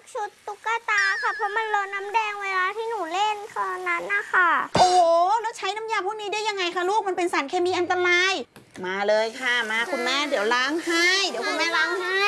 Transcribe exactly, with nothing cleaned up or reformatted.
ชุดตุ๊กตาค่ะเพราะมันเลอะน้ำแดงเวลาที่หนูเล่นคราวนั้นนะคะโอ้โหแล้วใช้น้ำยาพวกนี้ได้ยังไงคะลูกมันเป็นสารเคมีอันตรายมาเลยค่ะมาคุณแม่เดี๋ยวล้างให้เดี๋ยวคุณแม่ล้างให้